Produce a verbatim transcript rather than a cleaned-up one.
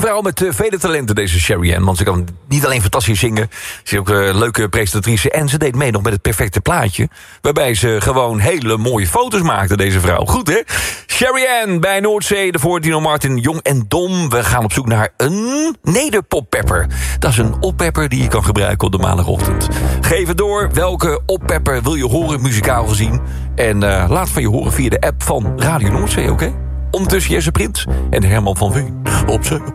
Vrouw met uh, vele talenten, deze Sherry Ann. Want ze kan niet alleen fantastisch zingen. Ze is ook een uh, leuke presentatrice. En ze deed mee nog met het perfecte plaatje. Waarbij ze gewoon hele mooie foto's maakte, deze vrouw. Goed, hè? Sherry Ann bij Noordzee. Daarvoor Dino Martin, Jong en Dom. We gaan op zoek naar een nederpoppepper. Dat is een oppepper die je kan gebruiken op de maandagochtend. Geef het door. Welke oppepper wil je horen, muzikaal gezien? En uh, laat van je horen via de app van Radio Noordzee, oké? Okay? Ondertussen Jesse Prins en Herman van Veen. Op zee.